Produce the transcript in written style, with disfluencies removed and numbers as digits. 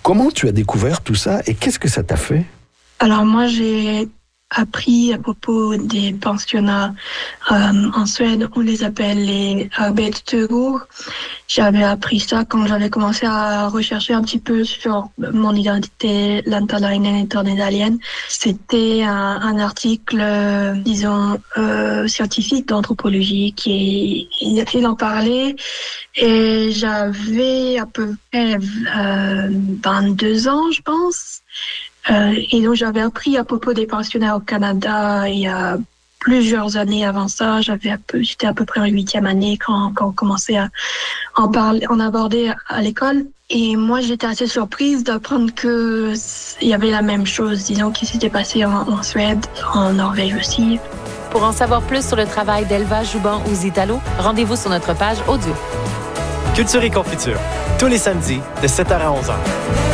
Comment tu as découvert tout ça et qu'est-ce que ça t'a fait? Alors moi, j'ai appris à propos des pensionnats en Suède. On les appelle les arbetsstugor. J'avais appris ça quand j'avais commencé à rechercher un petit peu sur mon identité, Lantalainen et Tornedalienne. C'était un article, disons, scientifique d'anthropologie il en parlait et j'avais à peu près 22 ans, je pense. Et donc, j'avais appris à propos des pensionnats au Canada il y a plusieurs années avant ça. J'étais à peu près en 8e année quand on commençait à en aborder à l'école. Et moi, j'étais assez surprise d'apprendre que il y avait la même chose, disons, qui s'était passé en Suède, en Norvège aussi. Pour en savoir plus sur le travail d'Elva Jouban ou Zitalo, rendez-vous sur notre page audio. Culture et Confiture, tous les samedis de 7h à 11h.